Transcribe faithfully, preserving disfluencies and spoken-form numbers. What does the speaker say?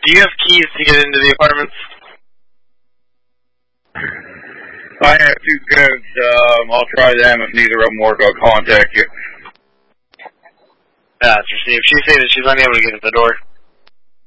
Do you have keys to get into the apartments? I have two codes. Um, I'll try them. If neither of them work, I'll contact you. Yeah, see if she says that she's unable to get at the door.